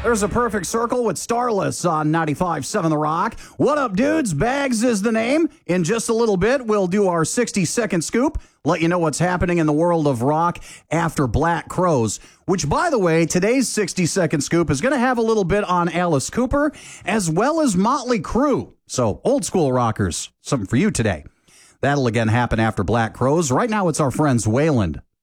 There's a perfect circle with Starless on 95.7 The Rock. What up, dudes? Bags is the name. In just a little bit, we'll do our 60-second scoop, let you know what's happening in the world of rock after Black Crowes, which, by the way, today's 60-second scoop is going to have a little bit on Alice Cooper as well as Motley Crue. So, old school rockers, something for you today. That'll again happen after Black Crowes. Right now, it's our friends Wayland.